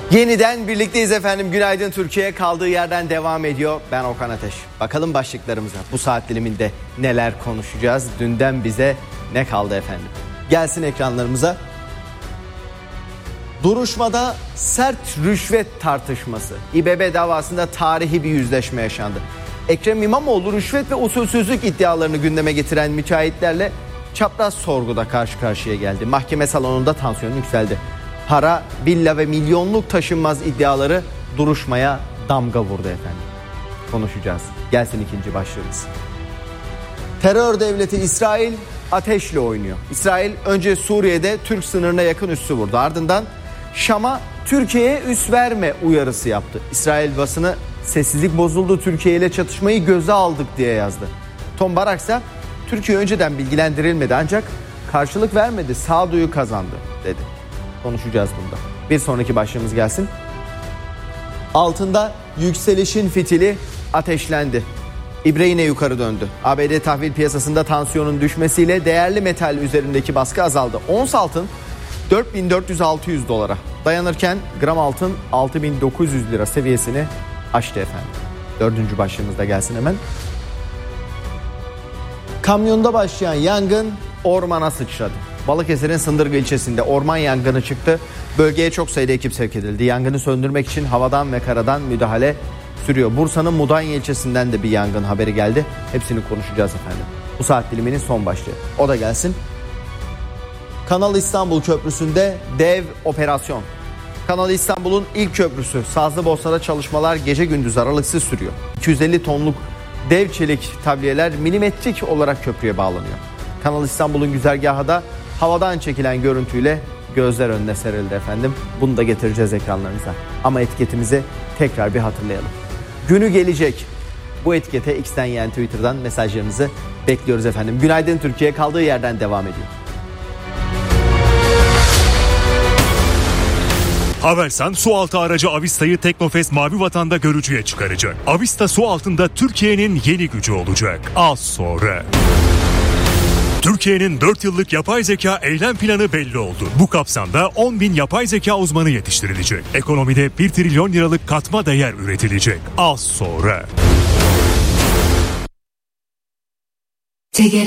Yeniden birlikteyiz efendim. Günaydın Türkiye kaldığı yerden devam ediyor. Ben Okan Ateş. Bakalım başlıklarımıza. Bu saat diliminde neler konuşacağız? Dünden bize ne kaldı efendim? Gelsin ekranlarımıza. Duruşmada sert rüşvet tartışması. İBB davasında tarihi bir yüzleşme yaşandı. Ekrem İmamoğlu rüşvet ve usulsüzlük iddialarını gündeme getiren müteahhitlerle çapraz sorguda karşı karşıya geldi. Mahkeme salonunda tansiyon yükseldi. Para, villa ve milyonluk taşınmaz iddiaları duruşmaya damga vurdu efendim. Konuşacağız. Gelsin ikinci başlığımız. Terör devleti İsrail ateşle oynuyor. İsrail önce Suriye'de Türk sınırına yakın üssü vurdu. Ardından Şam'a Türkiye'ye üs verme uyarısı yaptı. İsrail basını sessizlik bozuldu, Türkiye ile çatışmayı göze aldık diye yazdı. Tom Barak ise Türkiye önceden bilgilendirilmedi ancak karşılık vermedi, sağduyu kazandı dedi. Konuşacağız bunda. Bir sonraki başlığımız gelsin. Altında yükselişin fitili ateşlendi. İbre yine yukarı döndü. ABD tahvil piyasasında tansiyonun düşmesiyle değerli metal üzerindeki baskı azaldı. Ons altın 4400-600 dolara dayanırken gram altın 6900 lira seviyesini aştı efendim. Dördüncü başlığımız da gelsin hemen. Kamyonda başlayan yangın ormana sıçradı. Balıkesir'in Sındırgı ilçesinde orman yangını çıktı. Bölgeye çok sayıda ekip sevk edildi. Yangını söndürmek için havadan ve karadan müdahale sürüyor. Bursa'nın Mudanya ilçesinden de bir yangın haberi geldi. Hepsini konuşacağız efendim. Bu saat diliminin son başlığı. O da gelsin. Kanal İstanbul Köprüsü'nde dev operasyon. Kanal İstanbul'un ilk köprüsü Sazlıbosna'da çalışmalar gece gündüz aralıksız sürüyor. 250 tonluk dev çelik tabliyeler milimetrik olarak köprüye bağlanıyor. Kanal İstanbul'un güzergahı da havadan çekilen görüntüyle gözler önüne serildi efendim. Bunu da getireceğiz ekranlarınıza. Ama etiketimizi tekrar bir hatırlayalım. Günü gelecek. Bu etikete X'ten yani Twitter'dan mesajlarınızı bekliyoruz efendim. Günaydın Türkiye kaldığı yerden devam ediyor. Havelsan sualtı aracı Avista'yı Teknofest Mavi Vatan'da görücüye çıkaracak. Avista su altında Türkiye'nin yeni gücü olacak. Az sonra. Türkiye'nin 4 yıllık yapay zeka eylem planı belli oldu. Bu kapsamda 10.000 yapay zeka uzmanı yetiştirilecek. Ekonomide 1 trilyon liralık katma değer üretilecek. Az sonra.